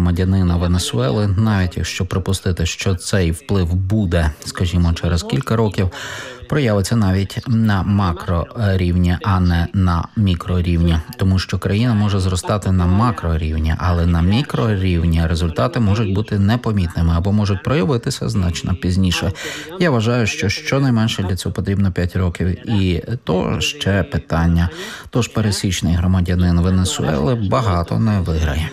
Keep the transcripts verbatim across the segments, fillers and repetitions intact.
громадянина Венесуели, навіть якщо припустити, що цей вплив буде, скажімо, через кілька років, проявиться навіть на макрорівні, а не на мікрорівні. Тому що країна може зростати на макрорівні, але на мікрорівні результати можуть бути непомітними або можуть проявитися значно пізніше. Я вважаю, що щонайменше для цього потрібно п'ять років. І то ще питання. Тож пересічний громадянин Венесуели багато не виграє.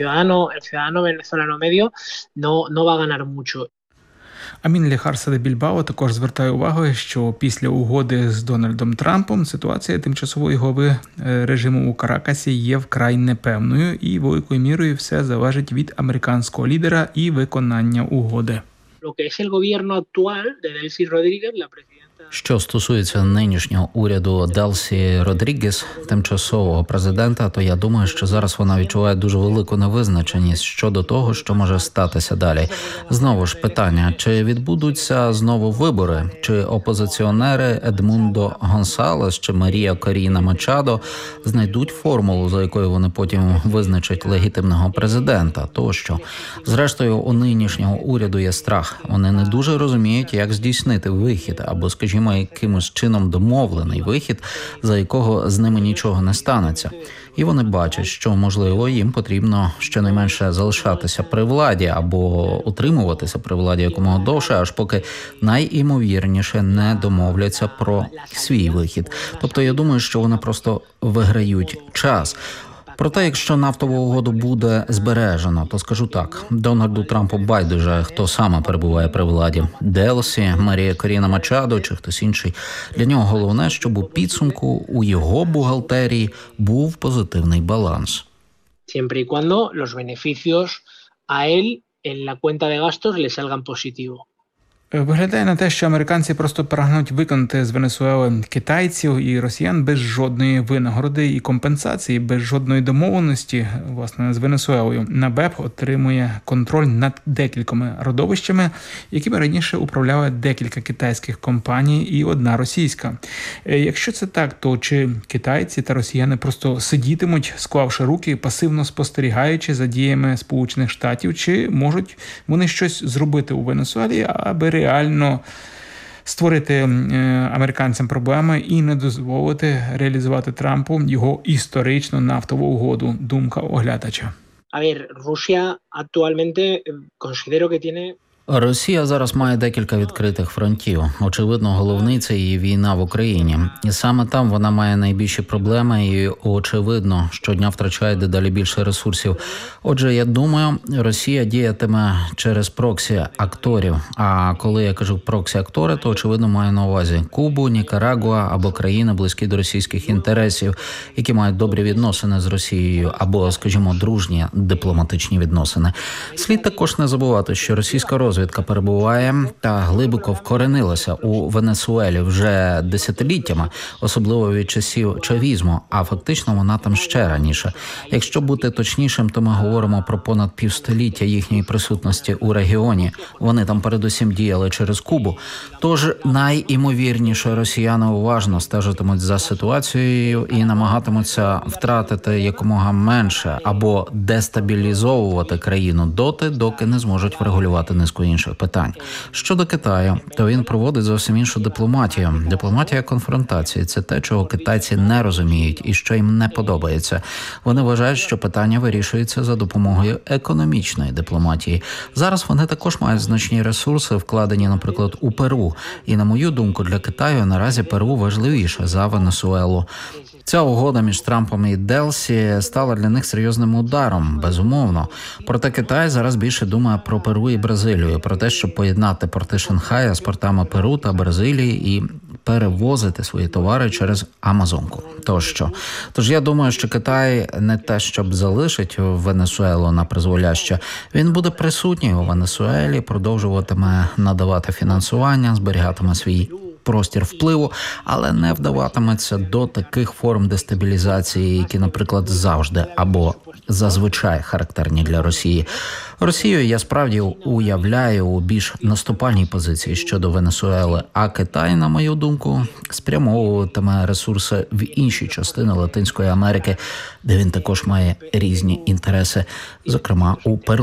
Амін Ліхарса де Більбао також звертає увагу, що після угоди з Дональдом Трампом ситуація тимчасової глави режиму у Каракасі є вкрай непевною і великою мірою все залежить від американського лідера і виконання угоди. Що стосується нинішнього уряду Делсі Родрігес, тимчасового президента, то я думаю, що зараз вона відчуває дуже велику невизначеність щодо того, що може статися далі. Знову ж питання, чи відбудуться знову вибори, чи опозиціонери Едмундо Гонсалес чи Марія Коріна Мачадо знайдуть формулу, за якою вони потім визначать легітимного президента, тощо. Зрештою, у нинішнього уряду є страх. Вони не дуже розуміють, як здійснити вихід, або, скажімо, якимось чином домовлений вихід, за якого з ними нічого не станеться. І вони бачать, що, можливо, їм потрібно щонайменше залишатися при владі або утримуватися при владі якомога довше, аж поки найімовірніше не домовляться про свій вихід. Тобто, я думаю, що вони просто виграють час. Проте, якщо нафтову угоду буде збережено, то скажу так, Дональду Трампу байдуже, хто саме перебуває при владі. Делсі, Марія Коріна Мачадо чи хтось інший. Для нього головне, щоб у підсумку у його бухгалтерії був позитивний баланс. Siempre y cuando los beneficios a él en la cuenta de gastos le salgan positivo. Виглядає на те, що американці просто прагнуть виконати з Венесуели китайців і росіян без жодної винагороди і компенсації, без жодної домовленості, власне, з Венесуелою. НАБЕП отримує контроль над декількома родовищами, якими раніше управляли декілька китайських компаній і одна російська. Якщо це так, то чи китайці та росіяни просто сидітимуть, склавши руки, пасивно спостерігаючи за діями Сполучених Штатів, чи можуть вони щось зробити у Венесуелі, аби реально створити американцям проблеми і не дозволити реалізувати Трампу його історичну нафтову угоду, думка оглядача. A ver, Rusia actualmente considero que tiene Росія зараз має декілька відкритих фронтів. Очевидно, головний – це її війна в Україні. І саме там вона має найбільші проблеми і, очевидно, щодня втрачає дедалі більше ресурсів. Отже, я думаю, Росія діятиме через проксі-акторів. А коли я кажу проксі-актори, то, очевидно, маю на увазі Кубу, Нікарагуа або країни, близькі до російських інтересів, які мають добрі відносини з Росією або, скажімо, дружні дипломатичні відносини. Слід також не забувати, що російська розвідка Розвідка перебуває та глибоко вкоренилася у Венесуелі вже десятиліттями, особливо від часів чавізму, а фактично вона там ще раніше. Якщо бути точнішим, то ми говоримо про понад півстоліття їхньої присутності у регіоні. Вони там передусім діяли через Кубу. Тож найімовірніше росіяни уважно стежитимуть за ситуацією і намагатимуться втратити якомога менше або дестабілізовувати країну доти, доки не зможуть врегулювати низку інших питань. Щодо Китаю, то він проводить зовсім іншу дипломатію. Дипломатія конфронтації – це те, чого китайці не розуміють і що їм не подобається. Вони вважають, що питання вирішується за допомогою економічної дипломатії. Зараз вони також мають значні ресурси, вкладені, наприклад, у Перу. І, на мою думку, для Китаю наразі Перу важливіше за Венесуелу. Ця угода між Трампом і Делсі стала для них серйозним ударом, безумовно. Проте Китай зараз більше думає про Перу і Бразилію, про те, щоб поєднати порти Шанхая з портами Перу та Бразилії і перевозити свої товари через Амазонку. Тощо. Тож я думаю, що Китай не те, щоб залишить Венесуелу на призволяще. Він буде присутній у Венесуелі, продовжуватиме надавати фінансування, зберігатиме свій простір впливу, але не вдаватиметься до таких форм дестабілізації, які, наприклад, завжди або зазвичай характерні для Росії. Росію я справді уявляю у більш наступальній позиції щодо Венесуели, а Китай, на мою думку, спрямовуватиме ресурси в інші частини Латинської Америки, де він також має різні інтереси, зокрема у Перу.